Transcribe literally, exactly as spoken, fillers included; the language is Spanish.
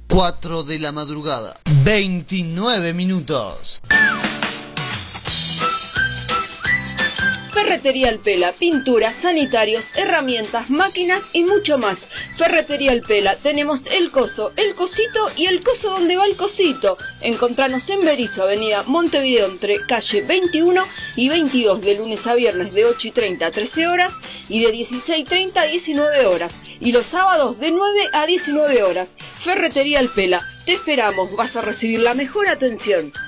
cuatro de la madrugada, veintinueve minutos. Ferretería El Pela, pinturas, sanitarios, herramientas, máquinas y mucho más. Ferretería El Pela, tenemos el coso, el cosito y el coso donde va el cosito. Encontranos en Berisso, avenida Montevideo, entre calle veintiuno y veintidós, de lunes a viernes de ocho y treinta a trece horas y de dieciséis y treinta a diecinueve horas. Y los sábados de nueve a diecinueve horas. Ferretería El Pela, te esperamos, vas a recibir la mejor atención.